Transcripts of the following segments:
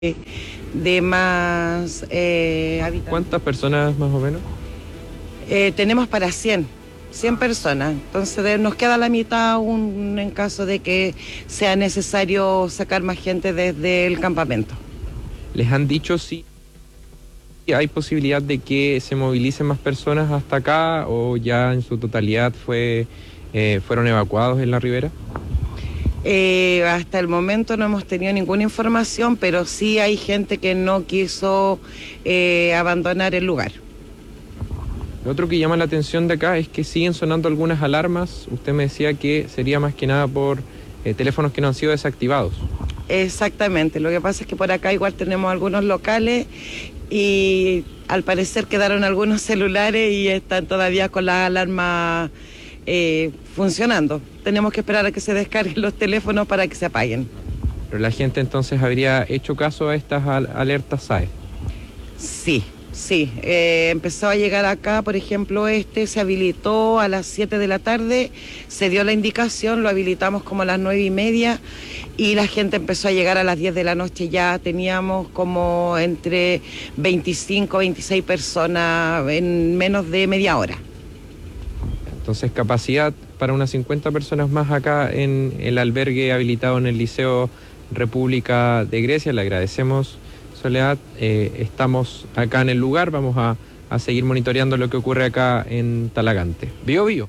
de más habitantes. ¿Cuántas personas más o menos? Tenemos para 100 personas, entonces nos queda la mitad aún en caso de que sea necesario sacar más gente desde el campamento. ¿Les han dicho si hay posibilidad de que se movilicen más personas hasta acá o ya en su totalidad fueron evacuados en la ribera? Hasta el momento no hemos tenido ninguna información, pero sí hay gente que no quiso abandonar el lugar. Lo otro que llama la atención de acá es que siguen sonando algunas alarmas. Usted me decía que sería más que nada por teléfonos que no han sido desactivados. Exactamente, lo que pasa es que por acá igual tenemos algunos locales y al parecer quedaron algunos celulares y están todavía con las alarmas funcionando. Tenemos que esperar a que se descarguen los teléfonos para que se apaguen. Pero la gente entonces habría hecho caso a estas alertas SAE. Sí, empezó a llegar acá, por ejemplo, se habilitó a las 7 de la tarde, se dio la indicación, lo habilitamos como a las 9:30 y la gente empezó a llegar a las 10 de la noche. Ya teníamos como entre 25, 26 personas en menos de media hora. Entonces, capacidad para unas 50 personas más acá en el albergue habilitado en el Liceo República de Grecia. Le agradecemos, Soledad. Estamos acá en el lugar, vamos a seguir monitoreando lo que ocurre acá en Talagante. Bio.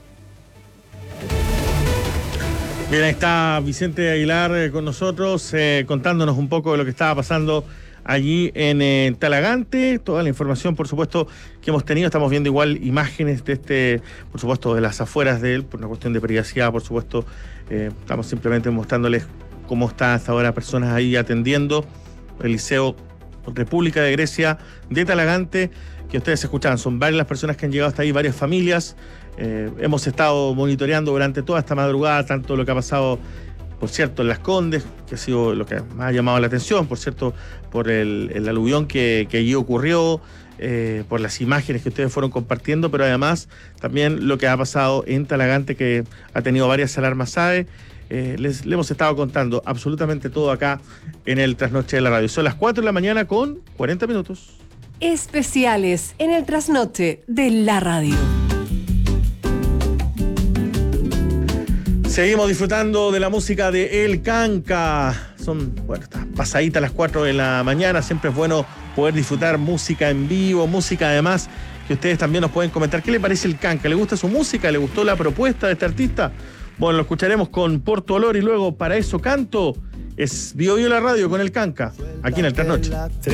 Bien, ahí está Vicente Aguilar con nosotros, contándonos un poco de lo que estaba pasando allí en Talagante. Toda la información, por supuesto, que hemos tenido. Estamos viendo igual imágenes de por supuesto, de las afueras de él, por una cuestión de privacidad, por supuesto. Estamos simplemente mostrándoles cómo está hasta ahora personas ahí atendiendo el Liceo República de Grecia de Talagante, que ustedes escuchaban. Son varias las personas que han llegado hasta ahí, varias familias. Hemos estado monitoreando durante toda esta madrugada, tanto lo que ha pasado, por cierto, en Las Condes, que ha sido lo que más ha llamado la atención, por cierto, por el aluvión que allí ocurrió, por las imágenes que ustedes fueron compartiendo, pero además también lo que ha pasado en Talagante, que ha tenido varias alarmas SAE. Le hemos estado contando absolutamente todo acá en el Trasnoche de la Radio. Son las 4 de la mañana con 40 minutos. Especiales en el Trasnoche de la Radio. Seguimos disfrutando de la música de El Canca. Está pasadita a las 4 de la mañana. Siempre es bueno poder disfrutar música en vivo, música además que ustedes también nos pueden comentar. ¿Qué le parece El Canca? ¿Le gusta su música? ¿Le gustó la propuesta de este artista? Bueno, lo escucharemos con Porto Olor y luego Para Eso Canto. Es Bio la Radio con El Canca, aquí en el Trasnoche.